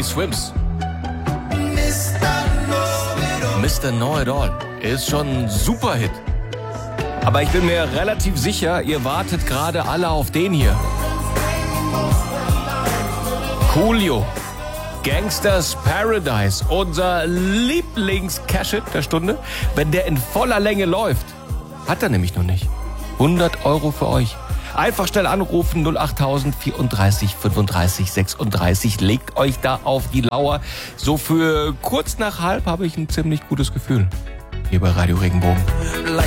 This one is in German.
Die Swims. Mr. Know It All ist schon ein Superhit. Aber ich bin mir relativ sicher, ihr wartet gerade alle auf den hier. Coolio. Gangsters Paradise. Unser Lieblings-Cash-Hit der Stunde. Wenn der in voller Länge läuft, hat er nämlich noch nicht. 100 Euro für euch. Einfach schnell anrufen, 08000 34 35 36. Legt euch da auf die Lauer. So für kurz nach halb habe ich ein ziemlich gutes Gefühl. Hier bei Radio Regenbogen.